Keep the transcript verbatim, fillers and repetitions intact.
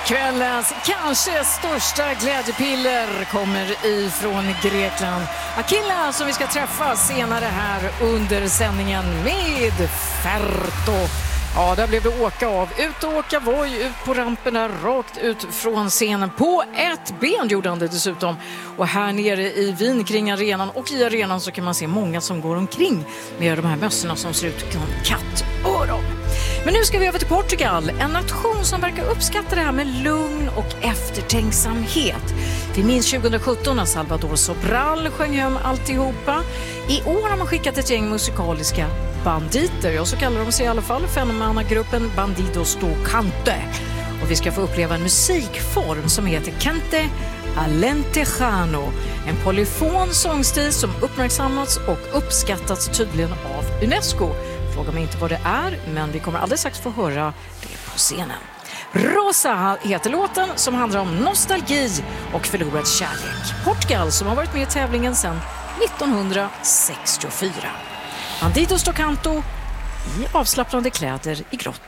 Kvällens kanske största glädjepiller kommer ifrån Grekland. Akilla som vi ska träffa senare här under sändningen med Ferto. Ja, där blev det åka av. Ut och åka voj, ut på ramperna, rakt ut från scenen. På ett ben gjorde han det dessutom. Och här nere i Wien kring arenan och i arenan så kan man se många som går omkring med de här mössorna som ser ut som kattöron. Men nu ska vi över till Portugal, en nation som verkar uppskatta det här med lugn och eftertänksamhet. Vi minns tjugohundrasjutton när Salvador Sobral sjöng hem alltihopa. I år har man skickat ett gäng musikaliska banditer, ja så kallar de sig i alla fall, femmannagruppen Bandidos do Cante. Och vi ska få uppleva en musikform som heter Cante Alentejano, en polyfon sångstil som uppmärksammats och uppskattats tydligen av UNESCO. Fråga mig inte vad det är, men vi kommer alldeles strax få höra det på scenen. Rosa heter låten som handlar om nostalgi och förlorad kärlek. Portugal som har varit med i tävlingen sedan nittonhundrasextiofyra. Bandidos do Canto i avslappnande kläder i grått